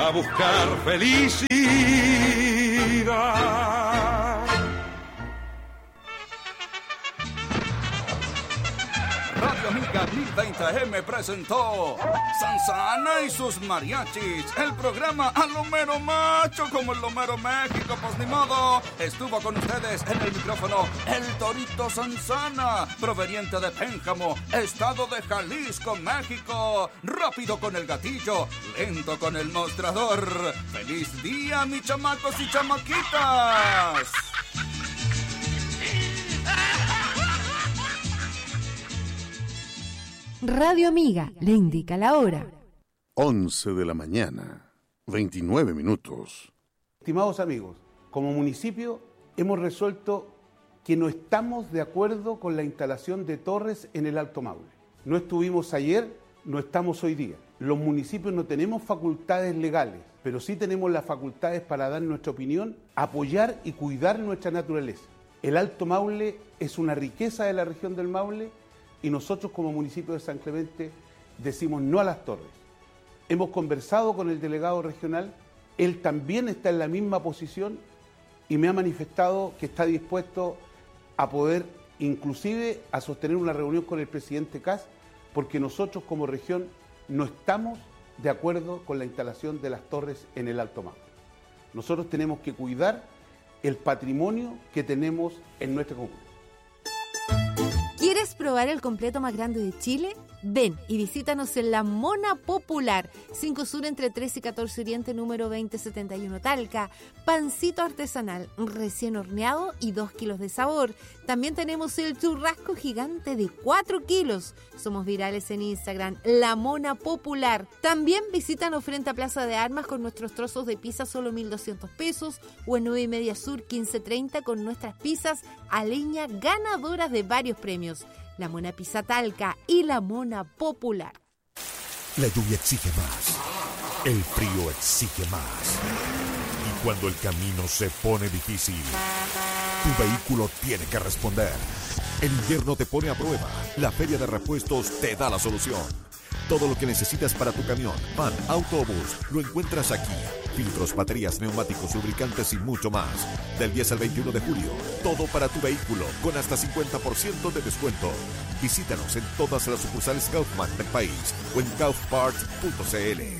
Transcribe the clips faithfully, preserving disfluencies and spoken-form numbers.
a buscar felicidad. Radio Amiga mil veinte A M presentó Sansana y sus mariachis, el programa a lo mero macho como el Lomero México, pues ni modo. Estuvo con ustedes en el micrófono el Torito Sansana, proveniente de Pénjamo, estado de Jalisco, México. Rápido con el gatillo, lento con el mostrador. ¡Feliz día, mis chamacos y chamaquitas! Radio Amiga le indica la hora. once de la mañana, veintinueve minutos. Estimados amigos, como municipio hemos resuelto que no estamos de acuerdo con la instalación de torres en el Alto Maule. No estuvimos ayer, no estamos hoy día. Los municipios no tenemos facultades legales, pero sí tenemos las facultades para dar nuestra opinión, apoyar y cuidar nuestra naturaleza. El Alto Maule es una riqueza de la región del Maule y nosotros como municipio de San Clemente decimos no a las torres. Hemos conversado con el delegado regional, él también está en la misma posición y me ha manifestado que está dispuesto a poder inclusive a sostener una reunión con el presidente Kast, porque nosotros como región no estamos de acuerdo con la instalación de las torres en el Alto Maule. Nosotros tenemos que cuidar el patrimonio que tenemos en nuestra comuna. ¿Quieres probar el completo más grande de Chile? Ven y visítanos en La Mona Popular, cinco Sur entre tres y catorce Oriente, número veinte setenta y uno Talca. Pancito artesanal, recién horneado y dos kilos de sabor. También tenemos el churrasco gigante de cuatro kilos. Somos virales en Instagram, La Mona Popular. También visítanos frente a Plaza de Armas con nuestros trozos de pizza solo mil doscientos pesos o en nueve y media Sur quince treinta con nuestras pizzas a leña ganadoras de varios premios. La Mona Pizza Talca y La Mona Popular. La lluvia exige más. El frío exige más. Y cuando el camino se pone difícil, tu vehículo tiene que responder. El invierno te pone a prueba. La Feria de Repuestos te da la solución. Todo lo que necesitas para tu camión, van, auto o bus, lo encuentras aquí. Filtros, baterías, neumáticos, lubricantes y mucho más. Del diez al veintiuno de julio, todo para tu vehículo, con hasta cincuenta por ciento de descuento. Visítanos en todas las sucursales Kaufman del país o en kaufparts punto c l.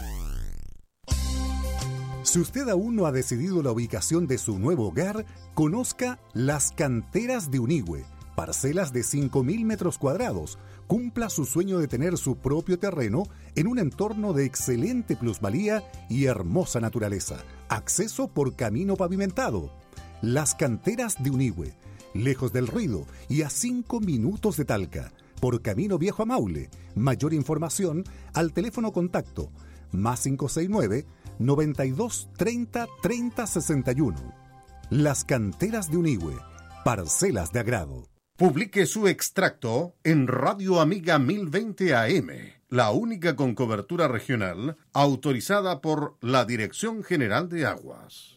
Si usted aún no ha decidido la ubicación de su nuevo hogar, conozca Las Canteras de Unigüe. Parcelas de cinco mil metros cuadrados. Cumpla su sueño de tener su propio terreno en un entorno de excelente plusvalía y hermosa naturaleza. Acceso por camino pavimentado. Las Canteras de Unigüe, lejos del ruido y a cinco minutos de Talca. Por camino viejo a Maule. Mayor información al teléfono contacto más cinco seis nueve, noventa y dos, treinta, treinta, sesenta y uno. Las Canteras de Unigüe, parcelas de agrado. Publique su extracto en Radio Amiga mil veinte A M, la única con cobertura regional autorizada por la Dirección General de Aguas.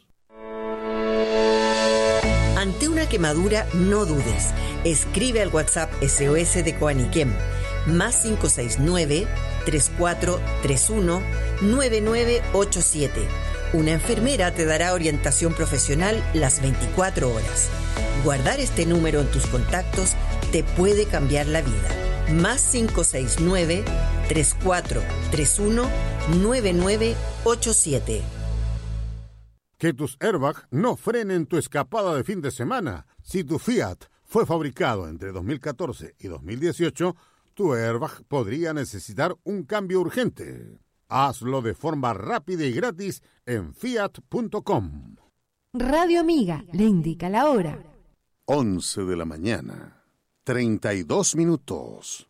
Ante una quemadura, no dudes. Escribe al WhatsApp S O S de Coaniquem, más cinco seis nueve, tres cuatro tres uno, nueve nueve ocho siete. Una enfermera te dará orientación profesional las veinticuatro horas. Guardar este número en tus contactos te puede cambiar la vida. Más cinco seis nueve, tres cuatro tres uno, nueve nueve ocho siete. Que tus airbags no frenen tu escapada de fin de semana. Si tu Fiat fue fabricado entre dos mil catorce y dos mil dieciocho, tu airbag podría necesitar un cambio urgente. Hazlo de forma rápida y gratis en fiat punto com. Radio Amiga le indica la hora. once de la mañana, treinta y dos minutos.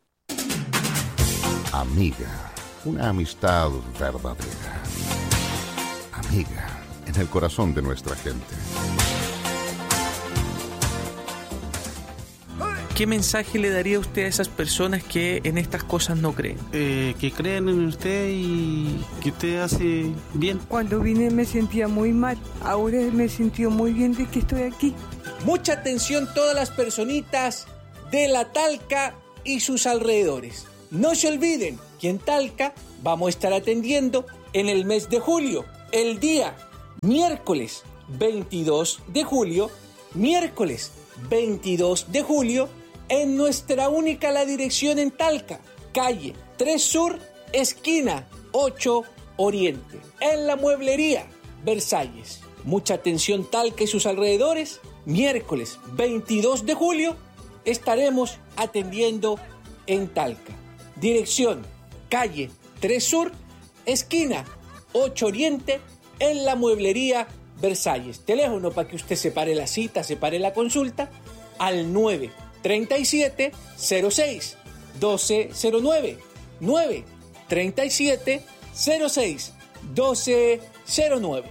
Amiga, una amistad verdadera. Amiga, en el corazón de nuestra gente. ¿Qué mensaje le daría usted a esas personas que en estas cosas no creen? Eh, que creen en usted y que usted hace bien. Cuando vine me sentía muy mal, ahora me sintió muy bien de que estoy aquí. Mucha atención todas las personitas de la Talca y sus alrededores. No se olviden que en Talca vamos a estar atendiendo en el mes de julio, el día miércoles veintidós de julio, miércoles veintidós de julio, en nuestra única la dirección en Talca, calle tres Sur, esquina ocho Oriente, en la mueblería Versalles. Mucha atención Talca y sus alrededores. Miércoles veintidós de julio estaremos atendiendo en Talca. Dirección calle tres Sur, esquina ocho Oriente, en la mueblería Versalles. Teléfono para que usted separe la cita, separe la consulta al nueve treinta y siete cero seis doce cero nueve, nueve treinta y siete cero seis doce cero nueve.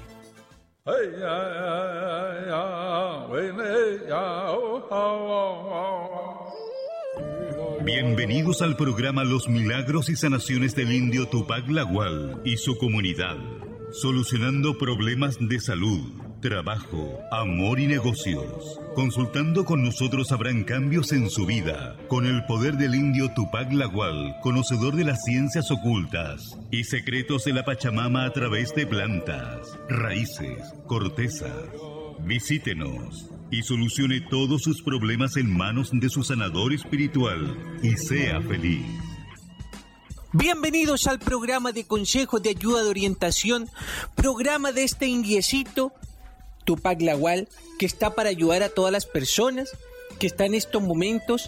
Bienvenidos al programa Los Milagros y Sanaciones del Indio Tupac Lagual y su comunidad, solucionando problemas de salud, trabajo, amor y negocios. Consultando con nosotros habrán cambios en su vida, con el poder del indio Tupac Lagual, conocedor de las ciencias ocultas y secretos de la Pachamama a través de plantas, raíces, cortezas. Visítenos y solucione todos sus problemas en manos de su sanador espiritual y sea feliz. Bienvenidos al programa de consejo, de ayuda, de orientación, programa de este indiecito Tupac Lagual, que está para ayudar a todas las personas que están en estos momentos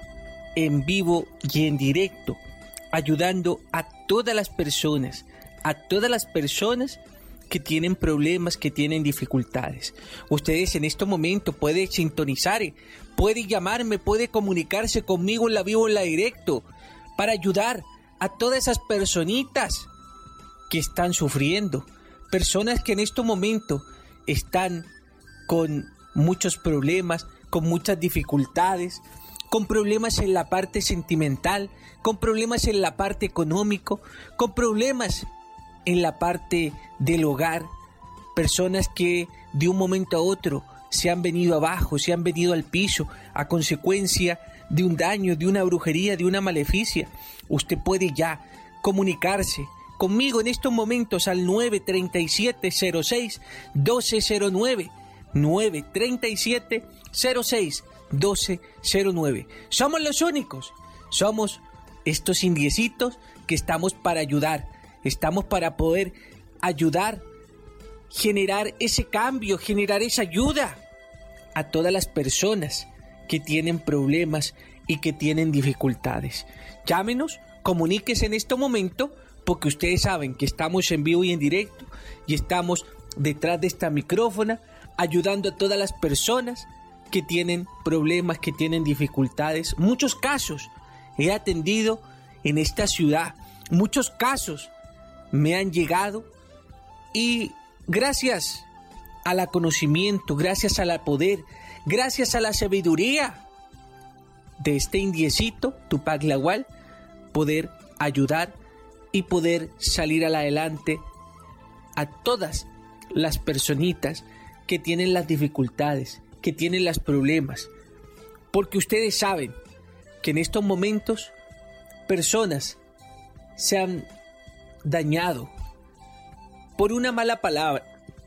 en vivo y en directo, ayudando a todas las personas, a todas las personas que tienen problemas, que tienen dificultades. Ustedes en este momento pueden sintonizar, pueden llamarme, pueden comunicarse conmigo en la vivo, en la directo, para ayudar a todas esas personitas que están sufriendo, personas que en este momento están con muchos problemas, con muchas dificultades, con problemas en la parte sentimental, con problemas en la parte económico, con problemas en la parte del hogar, personas que de un momento a otro se han venido abajo, se han venido al piso a consecuencia de un daño, de una brujería, de una maleficia. Usted puede ya comunicarse conmigo en estos momentos al nueve treinta y siete cero seis doce cero nueve, nueve treinta y siete cero seis doce cero nueve. Somos los únicos, somos estos indiecitos que estamos para ayudar, estamos para poder ayudar, generar ese cambio, generar esa ayuda a todas las personas que tienen problemas y que tienen dificultades. Llámenos, comuníquese en este momento, porque ustedes saben que estamos en vivo y en directo y estamos detrás de esta micrófona ayudando a todas las personas que tienen problemas, que tienen dificultades. Muchos casos he atendido en esta ciudad, muchos casos me han llegado y gracias al conocimiento, gracias al poder, gracias a la sabiduría de este indiecito Tupac Lagual, poder ayudar y poder salir adelante a todas las personitas que tienen las dificultades, que tienen los problemas, porque ustedes saben que en estos momentos personas se han dañado por una mala palabra,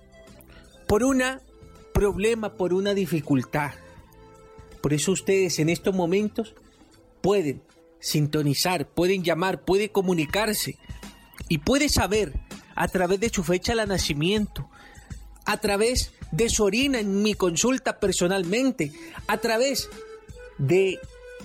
por un problema, por una dificultad. Por eso ustedes en estos momentos pueden sintonizar, pueden llamar, pueden comunicarse y pueden saber a través de su fecha de nacimiento, a través de su orina en mi consulta personalmente, a través de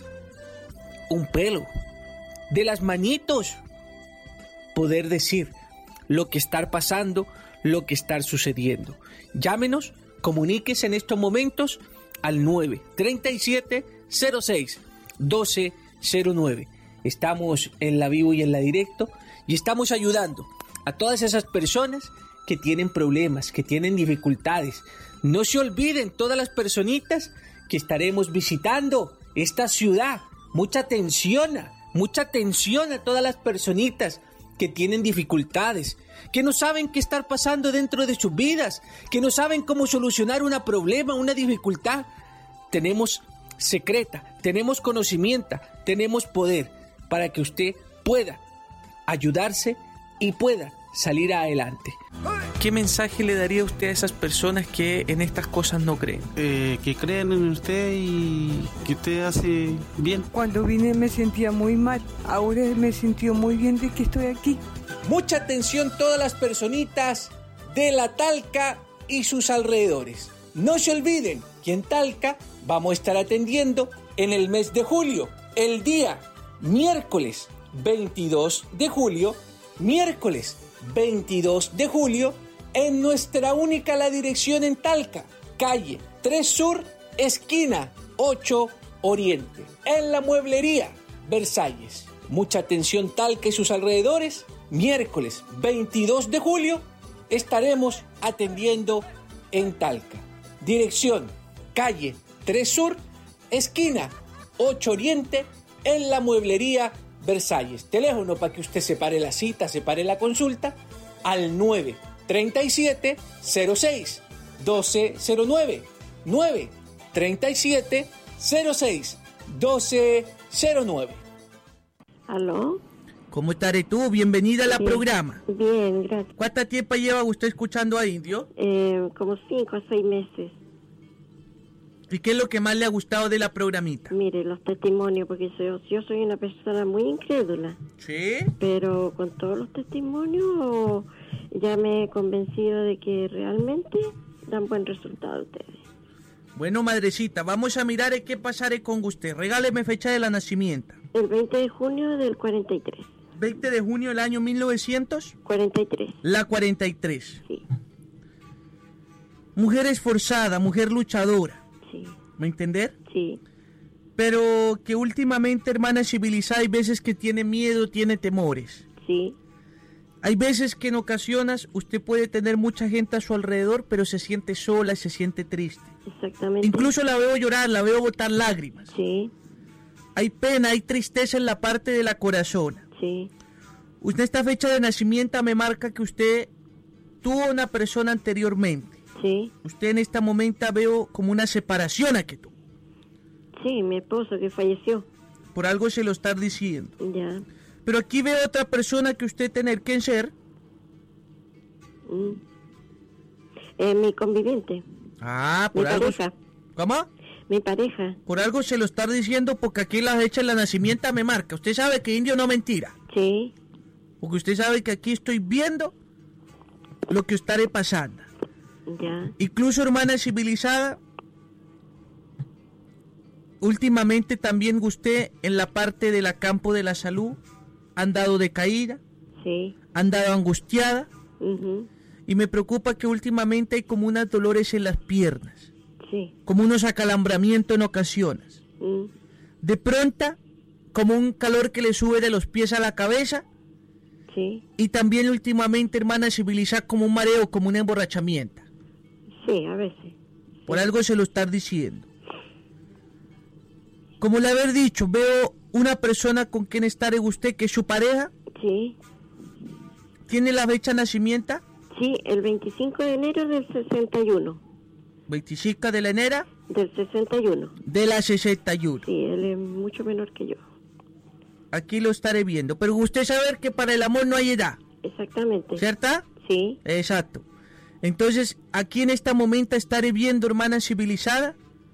un pelo, de las manitos, poder decir lo que está pasando, lo que está sucediendo. Llámenos, comuníquese en estos momentos al nueve treinta y siete cero seis doce cero nueve. Estamos en la vivo y en la directo y estamos ayudando a todas esas personas que tienen problemas, que tienen dificultades. No se olviden todas las personitas que estaremos visitando esta ciudad. Mucha atención, mucha atención a todas las personitas que tienen dificultades, que no saben qué estar pasando dentro de sus vidas, que no saben cómo solucionar un problema, una dificultad. Tenemos secreta, tenemos conocimiento, tenemos poder para que usted pueda ayudarse y pueda salir adelante. ¿Qué mensaje le daría usted a esas personas que en estas cosas no creen? Eh, que creen en usted y que usted hace bien. Cuando vine me sentía muy mal. Ahora me sintió muy bien de que estoy aquí. Mucha atención todas las personitas de la Talca y sus alrededores. No se olviden que en Talca vamos a estar atendiendo en el mes de julio, el día miércoles veintidós de julio, miércoles veintidós de julio, en nuestra única la dirección en Talca, calle tres Sur, esquina ocho Oriente, en la mueblería Versalles. Mucha atención Talca y sus alrededores, miércoles veintidós de julio estaremos atendiendo en Talca. Dirección, calle tres Sur, esquina ocho Oriente, en la mueblería Versalles. Teléfono para que usted separe la cita, separe la consulta, al nueve treinta y siete cero seis doce cero nueve, nueve treinta y siete cero seis doce cero nueve. ¿Aló? ¿Cómo estaré tú? Bienvenida a la Bien, programa. Bien, gracias. ¿Cuánto tiempo lleva usted escuchando a Indio? Eh, como cinco a seis meses. ¿Y qué es lo que más le ha gustado de la programita? Mire, los testimonios, porque yo, yo soy una persona muy incrédula. ¿Sí? Pero con todos los testimonios ya me he convencido de que realmente dan buen resultado ustedes. Bueno, madrecita, vamos a mirar qué pasaré con usted. Regáleme fecha de la nacimiento. El veinte de junio del cuarenta y tres. veinte de junio del año mil novecientos cuarenta y tres. La cuarenta y tres. Sí. Mujer esforzada, mujer luchadora. Sí. ¿Me entender? Sí. Pero que últimamente, hermana civilizada, hay veces que tiene miedo, tiene temores. Sí. Hay veces que en ocasiones usted puede tener mucha gente a su alrededor, pero se siente sola, se siente triste. Exactamente. Incluso la veo llorar, la veo botar lágrimas. Sí. Hay pena, hay tristeza en la parte de la corazón. Sí. Usted, esta fecha de nacimiento me marca que usted tuvo una persona anteriormente. Sí. Usted en este momento veo como una separación a que tú. Sí, mi esposo que falleció. Por algo se lo está diciendo. Ya. Pero aquí veo otra persona que usted tener que ser. Mm. Eh, mi conviviente. Ah, por mi algo. Pareja. ¿Cómo? Mi pareja. Por algo se lo está diciendo porque aquí la fecha de la nacimiento me marca. Usted sabe que Indio no mentira. Sí. Porque usted sabe que aquí estoy viendo lo que estaré pasando. Ya. Incluso, hermana civilizada, últimamente también usted en la parte de la campo de la salud ha andado decaída, sí, ha andado angustiada, uh-huh. Y me preocupa que últimamente hay como unos dolores en las piernas, sí, como unos acalambramientos en ocasiones, uh. de pronto como un calor que le sube de los pies a la cabeza, sí, y también últimamente, hermana civilizada, como un mareo, como un emborrachamiento. Sí, a veces. Por sí. Algo se lo está diciendo. Como le haber dicho, veo una persona con quien estar usted, que es su pareja. Sí. ¿Tiene la fecha de nacimiento? Sí, el veinticinco de enero del sesenta y uno. ¿veinticinco de enero? Del sesenta y uno. De la sesenta y uno. Sí, él es mucho menor que yo. Aquí lo estaré viendo, pero usted sabe que para el amor no hay edad. Exactamente. ¿Cierto? Sí. Exacto. Entonces, aquí en este momento estaré viendo, hermana civilizada,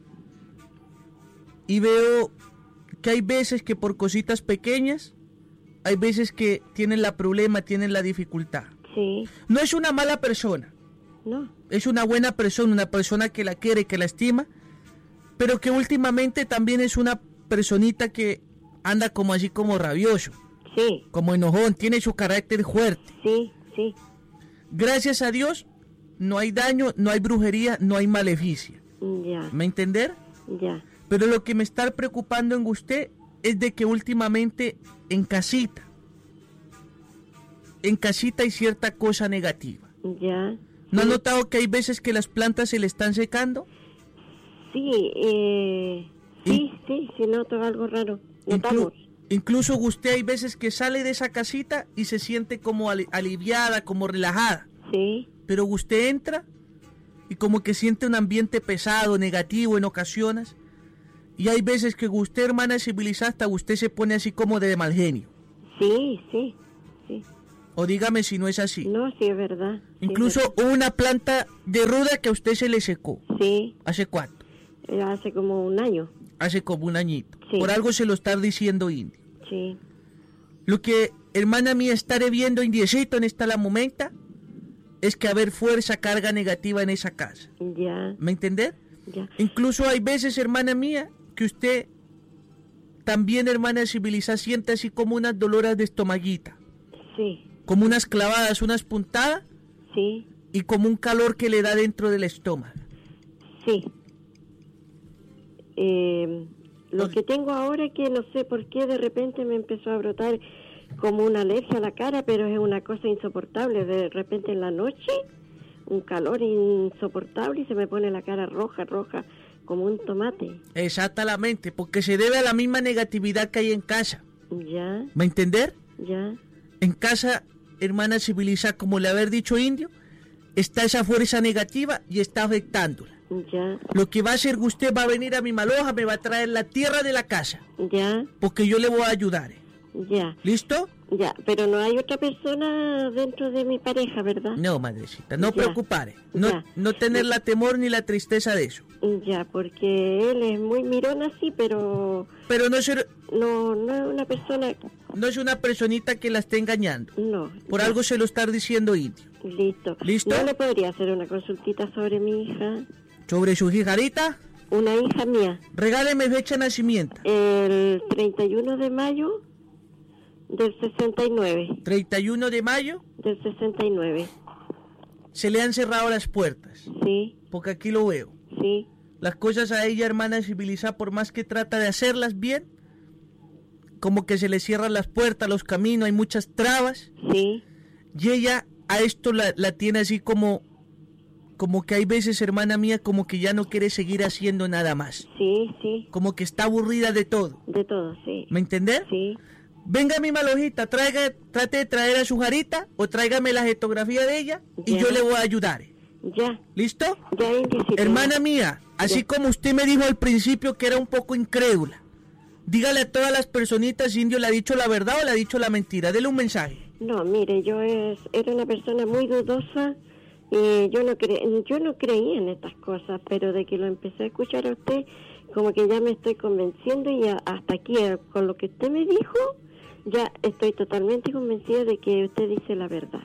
y veo que hay veces que por cositas pequeñas, hay veces que tienen la problema, tienen la dificultad. Sí. No es una mala persona. No. Es una buena persona, una persona que la quiere, que la estima, pero que últimamente también es una personita que anda como así como rabioso. Sí. Como enojón, tiene su carácter fuerte. Sí, sí. Gracias a Dios, no hay daño, no hay brujería, no hay maleficia. Ya. ¿Me entender? Ya. Pero lo que me está preocupando en usted es de que últimamente en casita, en casita hay cierta cosa negativa. Ya. ¿No ha notado que hay veces que las plantas se le están secando? Sí, eh, sí, sí, sí noto algo raro. Notamos. Inclu- incluso usted hay veces que sale de esa casita y se siente como ali- aliviada, como relajada. Sí. Pero usted entra y como que siente un ambiente pesado, negativo en ocasiones. Y hay veces que usted, hermana civilizada, hasta usted se pone así como de mal genio. Sí, sí. sí. O dígame si no es así. No, sí es verdad. Incluso sí es verdad. hubo una planta de ruda que a usted se le secó. Sí. ¿Hace cuánto? Eh, hace como un año. Hace como un añito. Sí. Por algo se lo está diciendo Indio. Sí. Lo que, hermana mía, estaré viendo Indiecito en esta la momenta es que haber fuerza, carga negativa en esa casa. Ya. ¿Me entender? Ya. Incluso hay veces, hermana mía, que usted también, hermana civilizada, siente así como unas doloras de estomaguita. Sí. Como unas clavadas, unas puntadas. Sí. Y como un calor que le da dentro del estómago. Sí. Eh, lo que tengo ahora es que no sé por qué de repente me empezó a brotar como una alergia a la cara, pero es una cosa insoportable. De repente en la noche, un calor insoportable y se me pone la cara roja, roja, como un tomate. Exactamente, porque se debe a la misma negatividad que hay en casa. Ya. ¿Me entender? Ya. En casa, hermana civilizada, como le haber dicho Indio, está esa fuerza negativa y está afectándola. Ya. Lo que va a hacer que usted va a venir a mi maloja, me va a traer la tierra de la casa. Ya. Porque yo le voy a ayudar. Ya. ¿Listo? Ya, pero no hay otra persona dentro de mi pareja, ¿verdad? No, madrecita, no Ya. preocupare. No, Ya. no tener la temor ni la tristeza de eso. Ya, porque él es muy mirón así, pero... Pero no es... No, no es una persona... No es una personita que la esté engañando. No. Por ya. algo se lo está diciendo Indio. Listo. ¿Listo? ¿No le podría hacer una consultita sobre mi hija? ¿Sobre su hijarita? Una hija mía. Regáleme fecha de nacimiento. El treinta y uno de mayo del sesenta y nueve. ¿treinta y uno de mayo? Del sesenta y nueve. Se le han cerrado las puertas. Sí. Porque aquí lo veo. Sí. Las cosas a ella, hermana civilizada, por más que trata de hacerlas bien, como que se le cierran las puertas, los caminos, hay muchas trabas. Sí. Y ella a esto la, la tiene así como, como que hay veces, hermana mía, como que ya no quiere seguir haciendo nada más. Sí, sí. Como que está aburrida de todo. De todo, sí. ¿Me entender? Sí. Venga mi malojita, traiga, trate de traer a su jarita o tráigame la fotografía de ella y Ya. yo le voy a ayudar. Ya. ¿Listo? Ya, Indicito. Hermana mía, así Ya. como usted me dijo al principio que era un poco incrédula, dígale a todas las personitas si Indio le ha dicho la verdad o le ha dicho la mentira. Dele un mensaje. No, mire, yo es, era una persona muy dudosa y yo no, cre, yo no creía en estas cosas, pero de que lo empecé a escuchar a usted, como que ya me estoy convenciendo y a, hasta aquí, eh, con lo que usted me dijo, ya estoy totalmente convencida de que usted dice la verdad.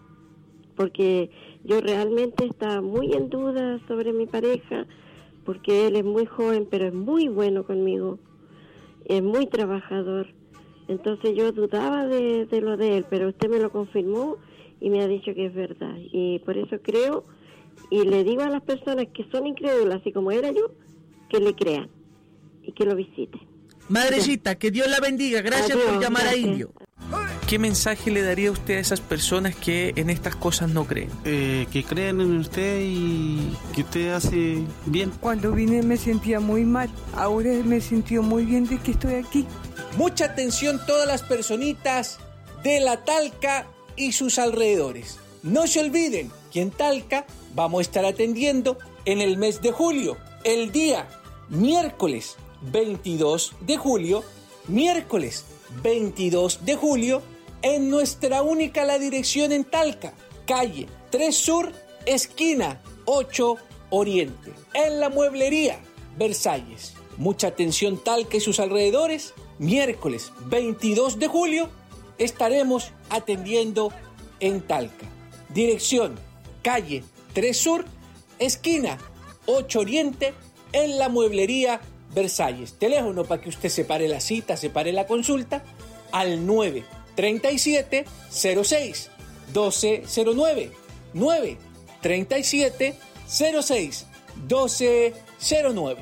Porque yo realmente estaba muy en duda sobre mi pareja, porque él es muy joven, pero es muy bueno conmigo, es muy trabajador. Entonces yo dudaba de, de lo de él, pero usted me lo confirmó y me ha dicho que es verdad. Y por eso creo, y le digo a las personas que son incrédulas, así como era yo, que le crean y que lo visiten. Madrecita, que Dios la bendiga. Gracias Adiós, por llamar gracias. a Indio. ¿Qué mensaje le daría usted a esas personas que en estas cosas no creen? Eh, que crean en usted y que usted hace bien. Cuando vine me sentía muy mal. Ahora me sintió muy bien de que estoy aquí. Mucha atención todas las personitas de la Talca y sus alrededores. No se olviden que en Talca vamos a estar atendiendo en el mes de julio, el día miércoles veintidós de julio, miércoles veintidós de julio, en nuestra única la dirección en Talca, calle tres Sur, esquina ocho Oriente, en la mueblería Versalles. Mucha atención Talca y sus alrededores, miércoles veintidós de julio estaremos atendiendo en Talca. Dirección, calle tres Sur, esquina ocho Oriente, en la mueblería Versalles. Teléfono para que usted separe la cita, separe la consulta, al nueve treinta y siete cero seis doce cero nueve, nueve treinta y siete cero seis doce cero nueve.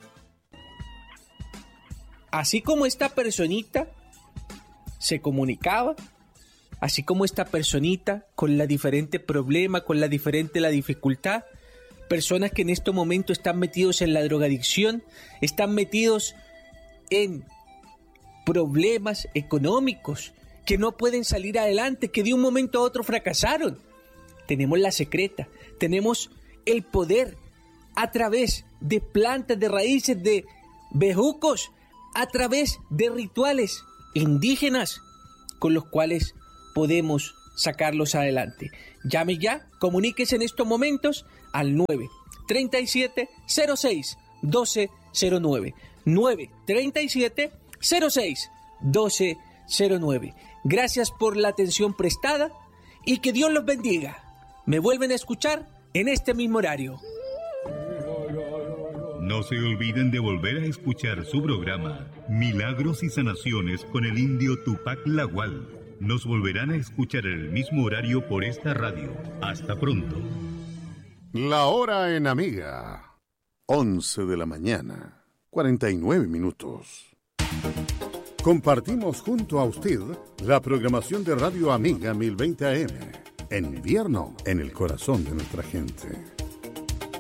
Así como esta personita se comunicaba, así como esta personita con la diferente problema, con la diferente la dificultad, personas que en este momento están metidos en la drogadicción, están metidos en problemas económicos, que no pueden salir adelante, que de un momento a otro fracasaron. Tenemos la secreta, tenemos el poder a través de plantas, de raíces, de bejucos, a través de rituales indígenas con los cuales podemos sacarlos adelante. Llame ya, comuníquese en estos momentos al nueve treinta y siete cero seis doce cero nueve. nueve treinta y siete cero seis doce cero nueve. Gracias por la atención prestada y que Dios los bendiga. Me vuelven a escuchar en este mismo horario. No se olviden de volver a escuchar su programa Milagros y Sanaciones con el indio Tupac Lagual. Nos volverán a escuchar en el mismo horario por esta radio. Hasta pronto. La hora en Amiga. once de la mañana, cuarenta y nueve minutos. Compartimos junto a usted la programación de Radio Amiga mil veinte A M. En invierno, en el corazón de nuestra gente.